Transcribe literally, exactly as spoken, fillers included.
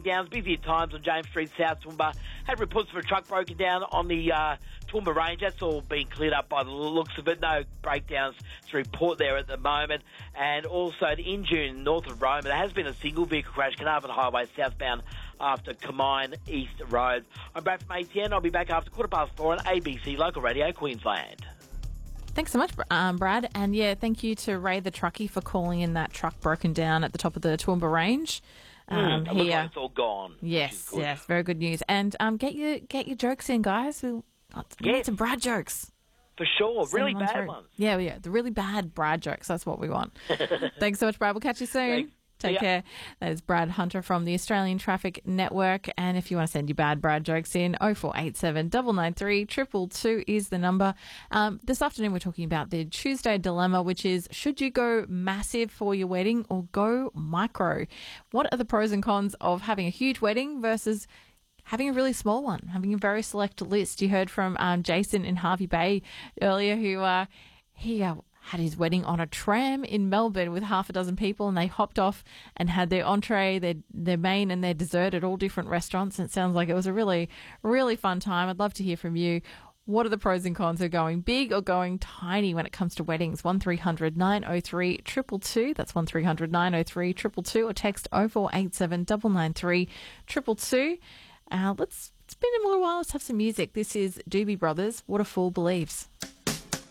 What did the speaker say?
downs, busy at times on James Street, South Toowoomba. Had reports of a truck broken down on the uh, Toowoomba Range. That's all being cleared up by the looks of it. No breakdowns to report there at the moment. And also at Injune, north of Rome, there has been a single vehicle crash, Carnarvon Highway, southbound after Camine East Road. I'm Brad from A T N. I'll be back after quarter past four on A B C Local Radio Queensland. Thanks so much, um, Brad. And yeah, thank you to Ray the truckie for calling in that truck broken down at the top of the Toowoomba Range. Um, Mm, it looks like it's all gone. Yes, yes, very good news. And um, get your get your jokes in, guys. We, we Yes. need some Brad jokes. For sure. Send Really them on bad through. ones. Yeah, yeah, the really bad Brad jokes. That's what we want. Thanks so much, Brad. We'll catch you soon. Thanks. Take Yeah. care. That is Brad Hunter from the Australian Traffic Network. And if you want to send your bad Brad jokes in, oh four eight seven, nine nine three, two two two is the number. Um, this afternoon, we're talking about the Tuesday dilemma, which is, should you go massive for your wedding or go micro? What are the pros and cons of having a huge wedding versus having a really small one, having a very select list? You heard from um, Jason in Harvey Bay earlier, who uh, he uh, had his wedding on a tram in Melbourne with half a dozen people, and they hopped off and had their entree, their their main and their dessert at all different restaurants. And it sounds like it was a really, really fun time. I'd love to hear from you. What are the pros and cons of going big or going tiny when it comes to weddings? one three hundred nine oh three two two two. That's one three hundred nine oh three two two two, or text oh four eight seven, nine nine three, two two two. Uh, let's, it's been a little while. Let's have some music. This is Doobie Brothers, What a Fool Believes.